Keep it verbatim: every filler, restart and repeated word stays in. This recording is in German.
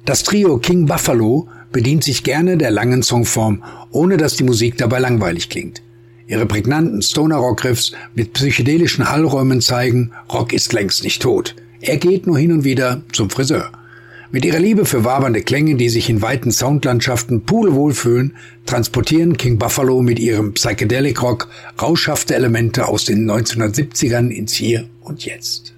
Das Trio King Buffalo bedient sich gerne der langen Songform, ohne dass die Musik dabei langweilig klingt. Ihre prägnanten Stoner-Rock-Riffs mit psychedelischen Hallräumen zeigen, Rock ist längst nicht tot. Er geht nur hin und wieder zum Friseur. Mit ihrer Liebe für wabernde Klänge, die sich in weiten Soundlandschaften pudelwohl fühlen, transportieren King Buffalo mit ihrem Psychedelic Rock rauschhafte Elemente aus den neunzehnhundertsiebzigern ins Hier und Jetzt.